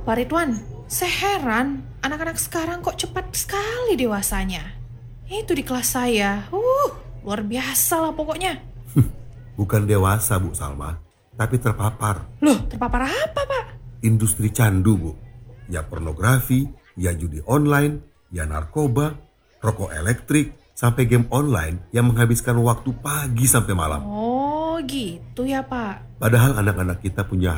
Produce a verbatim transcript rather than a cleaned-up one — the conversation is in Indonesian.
Pak Ridwan, saya heran anak-anak sekarang kok cepat sekali dewasanya. Itu di kelas saya, uh, luar biasa lah pokoknya. Bukan dewasa, Bu Salma, tapi terpapar. Loh, terpapar apa, Pak? Industri candu, Bu. Ya pornografi, ya judi online, ya narkoba, rokok elektrik, sampai game online yang menghabiskan waktu pagi sampai malam. Oh, gitu ya, Pak. Padahal anak-anak kita punya